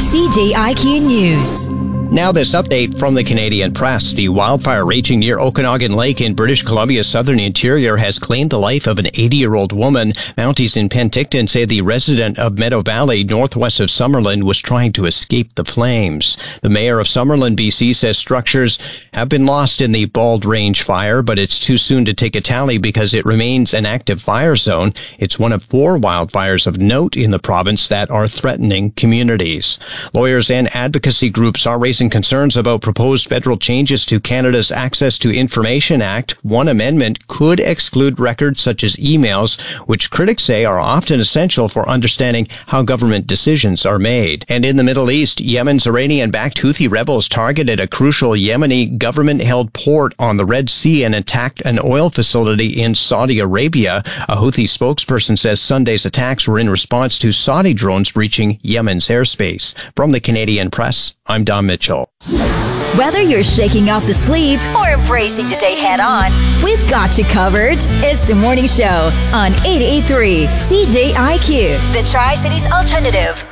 CJIQ News. Now this update from the Canadian Press. The wildfire raging near Okanagan Lake in British Columbia's southern interior has claimed the life of an 80-year-old woman. Mounties in Penticton say the resident of Meadow Valley, northwest of Summerlin, was trying to escape the flames. The mayor of Summerlin, BC, says structures have been lost in the Bald Range fire, but it's too soon to take a tally because it remains an active fire zone. It's one of 4 wildfires of note in the province that are threatening communities. Lawyers and advocacy groups are raising concerns about proposed federal changes to Canada's Access to Information Act. One amendment could exclude records such as emails, which critics say are often essential for understanding how government decisions are made. And in the Middle East, Yemen's Iranian-backed Houthi rebels targeted a crucial Yemeni government-held port on the Red Sea and attacked an oil facility in Saudi Arabia. A Houthi spokesperson says Sunday's attacks were in response to Saudi drones breaching Yemen's airspace. From the Canadian Press, I'm Don Mitchell. Whether you're shaking off the sleep or embracing the day head on, we've got you covered. It's the morning show on 88.3 CJIQ, the Tri-Cities Alternative.